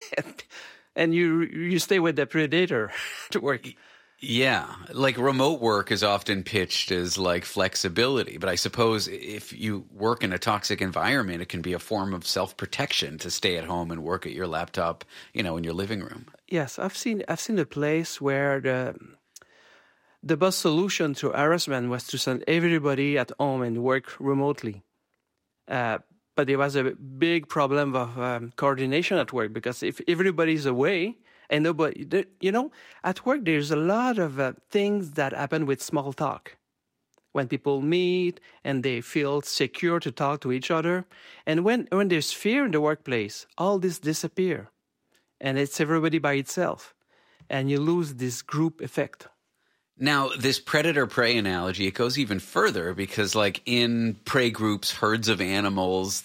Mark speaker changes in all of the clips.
Speaker 1: and you stay with the predator to work.
Speaker 2: Yeah, like remote work is often pitched as like flexibility, but I suppose if you work in a toxic environment, it can be a form of self-protection to stay at home and work at your laptop, in your living room.
Speaker 1: Yes, I've seen a place where the best solution to harassment was to send everybody at home and work remotely. But there was a big problem of coordination at work, because if everybody's away and nobody, at work there's a lot of things that happen with small talk. When people meet and they feel secure to talk to each other, and when there's fear in the workplace, all this disappear, and it's everybody by itself, and you lose this group effect.
Speaker 2: Now, this predator-prey analogy, it goes even further because, like, in prey groups, herds of animals,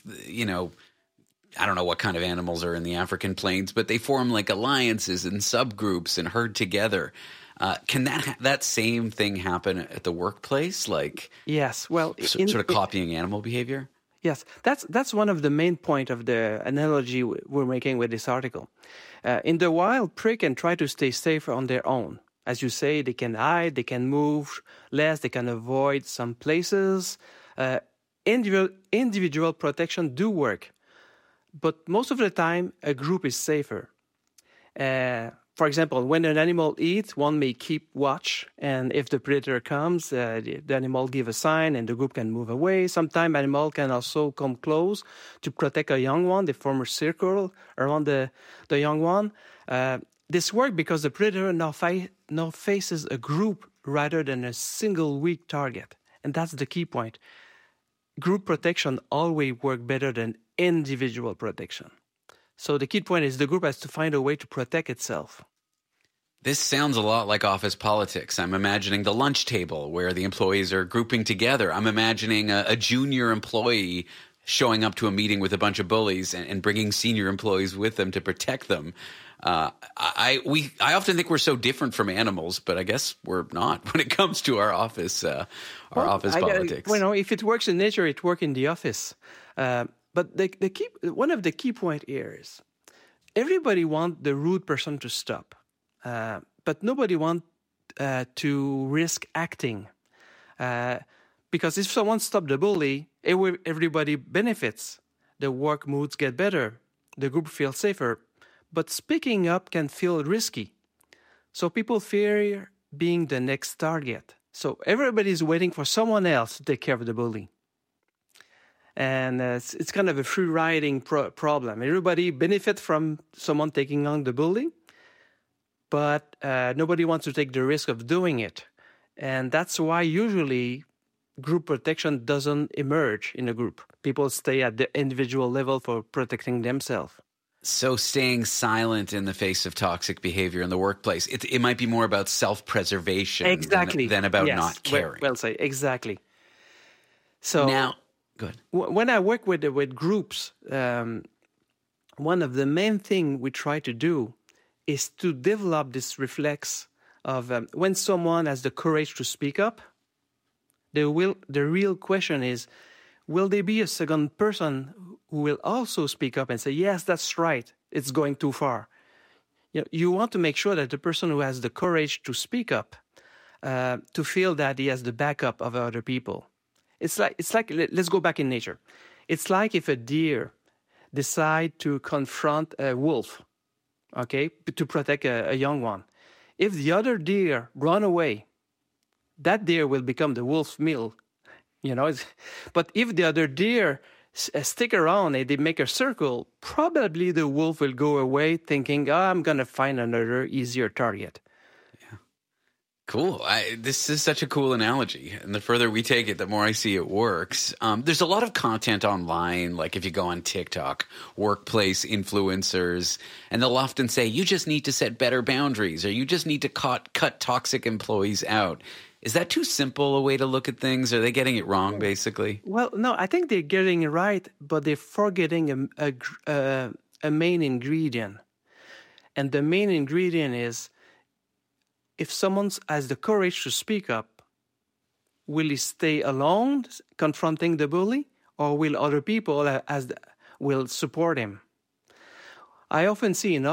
Speaker 2: I don't know what kind of animals are in the African plains, but they form, like, alliances and subgroups and herd together. Can that same thing happen at the workplace? Like,
Speaker 1: yes, well,
Speaker 2: sort of copying animal behavior?
Speaker 1: Yes, that's one of the main point of the analogy we're making with this article. In the wild, prey can try to stay safe on their own. As you say, they can hide, they can move less, they can avoid some places. Individual protection do work, but most of the time, a group is safer. For example, when an animal eats, one may keep watch, and if the predator comes, the animal give a sign and the group can move away. Sometimes animal can also come close to protect a young one. They form a circle around the young one. This works because the predator now faces a group rather than a single weak target. And that's the key point. Group protection always works better than individual protection. So the key point is the group has to find a way to protect itself.
Speaker 2: This sounds a lot like office politics. I'm imagining the lunch table where the employees are grouping together. I'm imagining a junior employee showing up to a meeting with a bunch of bullies and bringing senior employees with them to protect them. I often think we're so different from animals, but I guess we're not when it comes to our office politics.
Speaker 1: If it works in nature, it works in the office. But one of the key point here is everybody wants the rude person to stop, but nobody wants to risk acting. Because if someone stops the bully, everybody benefits. The work moods get better. The group feels safer. But speaking up can feel risky. So people fear being the next target. So everybody's waiting for someone else to take care of the bully. And it's kind of a free-riding problem. Everybody benefits from someone taking on the bully, but nobody wants to take the risk of doing it. And that's why usually group protection doesn't emerge in a group. People stay at the individual level for protecting themselves.
Speaker 2: So staying silent in the face of toxic behavior in the workplace, it might be more about self-preservation than about not caring.
Speaker 1: Well said, exactly. So
Speaker 2: now, go ahead.
Speaker 1: When I work with groups, one of the main things we try to do is to develop this reflex of when someone has the courage to speak up, the real question is, will there be a second person who will also speak up and say, yes, that's right, it's going too far? You want to make sure that the person who has the courage to speak up, to feel that he has the backup of other people. It's like let's go back in nature. It's like if a deer decide to confront a wolf, okay, to protect a young one. If the other deer run away, that deer will become the wolf's meal. But if the other deer stick around and they make a circle, probably the wolf will go away thinking, I'm going to find another easier target.
Speaker 2: Yeah. Cool. This is such a cool analogy. And the further we take it, the more I see it works. There's a lot of content online, like if you go on TikTok, workplace influencers, and they'll often say, you just need to set better boundaries, or you just need to cut toxic employees out. Is that too simple a way to look at things? Are they getting it wrong, basically?
Speaker 1: Well, no, I think they're getting it right, but they're forgetting a main ingredient. And the main ingredient is, if someone has the courage to speak up, will he stay alone confronting the bully, or will other people will support him? I often see in